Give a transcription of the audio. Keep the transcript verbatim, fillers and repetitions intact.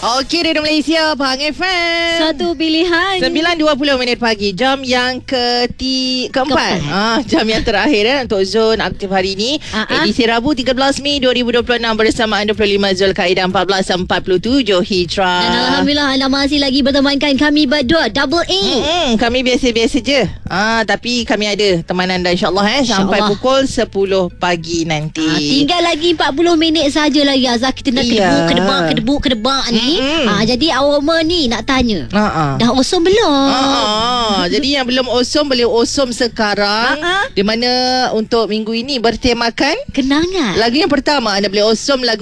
Okey, Radio Malaysia, Pahang F M. Satu pilihan. sembilan dua puluh minit pagi. Jam yang keti, keempat. Keempat. Ah, jam yang terakhir eh, untuk Zon Aktif hari ini. Uh-huh. Edisi Rabu tiga belas Mei dua ribu dua puluh enam bersama dua puluh lima Zulkaidah empat belas empat puluh tujuh Hijrah. Dan Alhamdulillah anda masih lagi bertemankan kami berdua. Double A. Hmm, kami biasa-biasa je. Ah, tapi kami ada teman anda insya-Allah eh sampai InsyaAllah. pukul sepuluh pagi nanti. Ha, tinggal lagi empat puluh minit saja lagi Azhar. Kita nak Iya. kedebuk, kedebuk, kedebuk, kedebuk ni. Mm-mm. Ha, jadi awak ni nak tanya. Ha-ha. Dah osom belum? Ah, jadi yang belum osom boleh osom sekarang. Ah, ah. Di mana untuk minggu ini bertemakan Kenangan. lagu yang pertama anda boleh osom lagu